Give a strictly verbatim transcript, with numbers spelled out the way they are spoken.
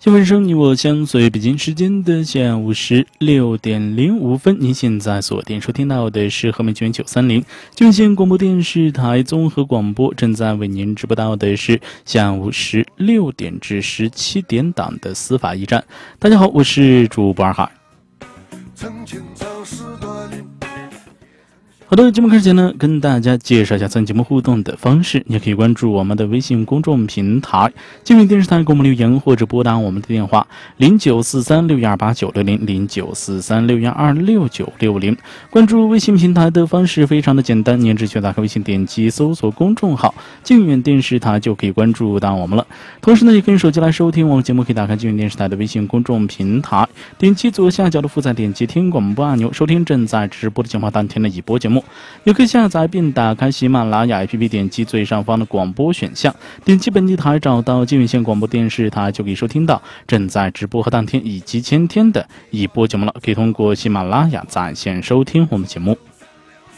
新闻声你我相随，北京时间的下午十六点零五分，您现在锁定收听到的是和美全九三零郡县广播电视台综合广播，正在为您直播到的是下午十六点至十七点档的司法驿站。大家好，我是主播二海。好的，节目开始前呢，跟大家介绍一下参与节目互动的方式。你也可以关注我们的微信公众平台金韵电视台，给我们留言或者拨打我们的电话零九四三六一二八九六零零九四三六一二六九六零。关注微信平台的方式非常的简单，您只需要打开微信，点击搜索公众号金韵电视台就可以关注到我们了。同时呢，也可以手机来收听我们节目，可以打开金韵电视台的微信公众平台，点击左下角的负载，点击听广播按钮，收听正在直播的节目当天的已播节目。也可以下载并打开喜马拉雅 A P P， 点击最上方的广播选项，点击本地台，找到金韵县广播电视台，就可以收听到正在直播和当天以及前天的已播节目了。可以通过喜马拉雅在线收听我们节目。